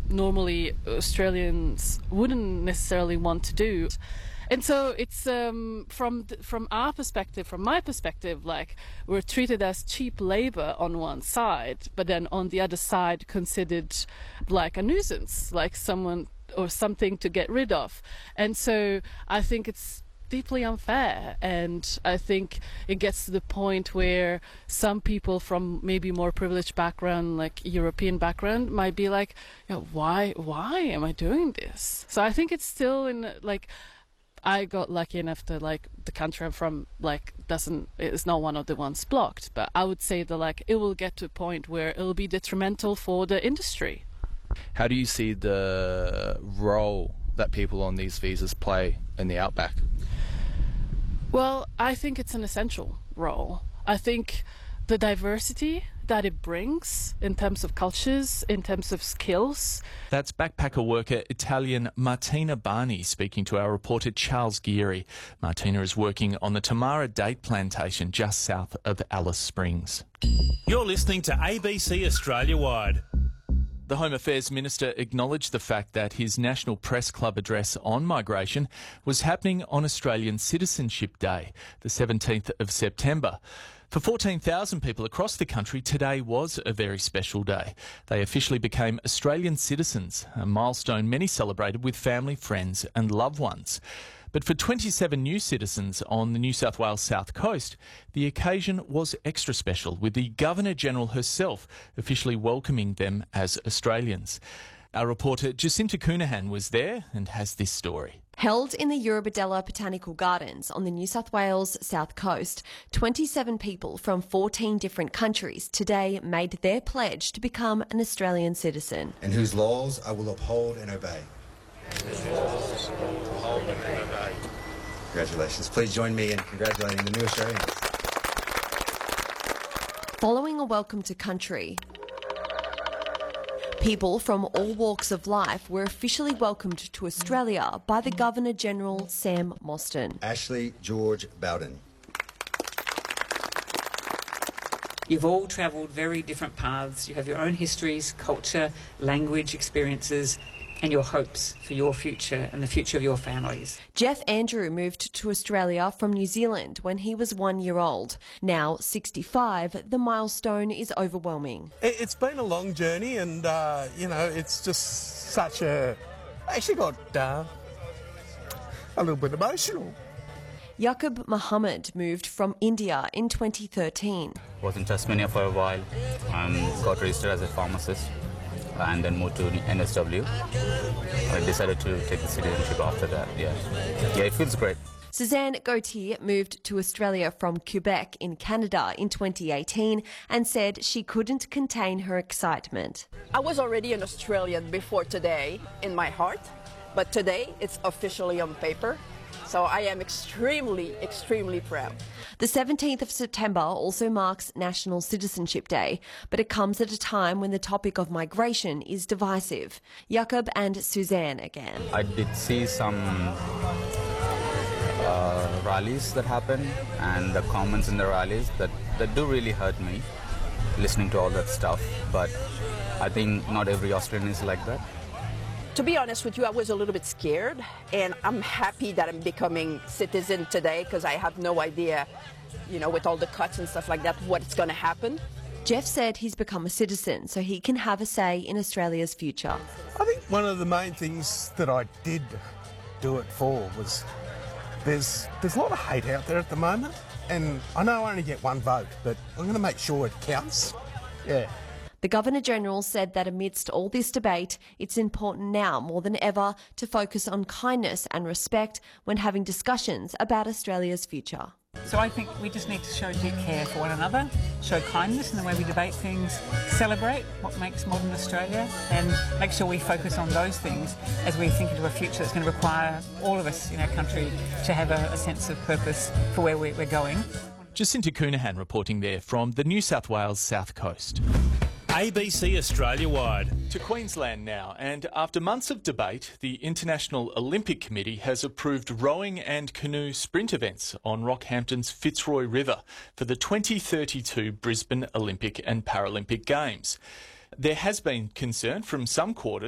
normally Australians wouldn't necessarily want to do. And so it's from our perspective, from my perspective, like we're treated as cheap labor on one side, but then on the other side considered like a nuisance, like someone or something to get rid of. And so I think it's deeply unfair, and I think it gets to the point where some people from maybe more privileged background, like European background, might be like, you know, why am I doing this? So I think it's still in like, I got lucky enough to like the country I'm from like is not one of the ones blocked, but I would say that like it will get to a point where it'll be detrimental for the industry. How do you see the role that people on these visas play in the outback? Well, I think it's an essential role. I think the diversity that it brings in terms of cultures, in terms of skills. That's backpacker worker Italian Martina Barney speaking to our reporter Charles Geary. Martina is working on the Tamara date plantation just south of Alice Springs. You're listening to ABC Australia Wide. The Home Affairs Minister acknowledged the fact that his National Press Club address on migration was happening on Australian Citizenship Day, the 17th of September. For 14,000 people across the country, today was a very special day. They officially became Australian citizens, a milestone many celebrated with family, friends and loved ones. But for 27 new citizens on the New South Wales South Coast, the occasion was extra special, with the Governor-General herself officially welcoming them as Australians. Our reporter Jacinta Coonahan was there and has this story. Held in the Eurobodalla Botanical Gardens on the New South Wales South Coast, 27 people from 14 different countries today made their pledge to become an Australian citizen. And whose laws I will uphold and obey. Congratulations. Please join me in congratulating the new Australians. Following a welcome to country, people from all walks of life were officially welcomed to Australia by the Governor-General Sam Mostyn. Ashley George Bowden. You've all travelled very different paths. You have your own histories, culture, language, experiences, and your hopes for your future and the future of your families. Jeff Andrew moved to Australia from New Zealand when he was 1 year old. Now 65, the milestone is overwhelming. It's been a long journey, and it's just such a... I actually got a little bit emotional. Yaqub Muhammad moved from India in 2013. Was in Tasmania for a while, got registered as a pharmacist, and then moved to NSW. I decided to take the citizenship after that, yeah, it feels great. Suzanne Gauthier moved to Australia from Quebec in Canada in 2018 and said she couldn't contain her excitement. I was already an Australian before today in my heart, but today it's officially on paper. So I am extremely, extremely proud. The 17th of September also marks National Citizenship Day, but it comes at a time when the topic of migration is divisive. Yaqub and Suzanne again. I did see some rallies that happen, and the comments in the rallies that do really hurt me, listening to all that stuff, but I think not every Australian is like that. To be honest with you, I was a little bit scared, and I'm happy that I'm becoming citizen today because I have no idea, with all the cuts and stuff like that, what's going to happen. Jeff said he's become a citizen so he can have a say in Australia's future. I think one of the main things that I did do it for was there's a lot of hate out there at the moment, and I know I only get one vote, but I'm going to make sure it counts. Yeah. The Governor-General said that amidst all this debate, it's important now more than ever to focus on kindness and respect when having discussions about Australia's future. So I think we just need to show due care for one another, show kindness in the way we debate things, celebrate what makes modern Australia, and make sure we focus on those things as we think into a future that's going to require all of us in our country to have a sense of purpose for where we're going. Jacinta Coonahan reporting there from the New South Wales South Coast. ABC Australia Wide. To Queensland now, and after months of debate, the International Olympic Committee has approved rowing and canoe sprint events on Rockhampton's Fitzroy River for the 2032 Brisbane Olympic and Paralympic Games. There has been concern from some quarters